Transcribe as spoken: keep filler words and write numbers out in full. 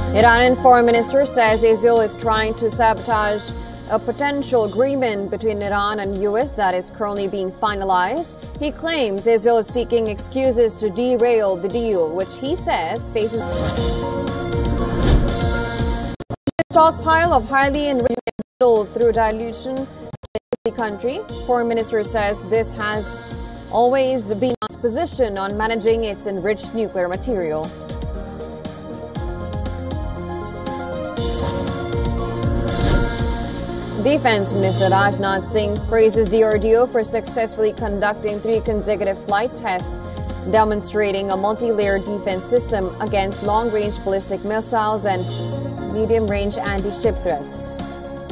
Iranian Foreign Minister says Israel is trying to sabotage a potential agreement between Iran and U S that is currently being finalized. He claims Israel is seeking excuses to derail the deal, which he says faces a stockpile of highly enriched metals through dilution in the country. Foreign Minister says this has always been its position on managing its enriched nuclear material. Defense Minister Rajnath Singh praises D R D O for successfully conducting three consecutive flight tests, demonstrating a multi-layered defense system against long-range ballistic missiles and medium-range anti-ship threats.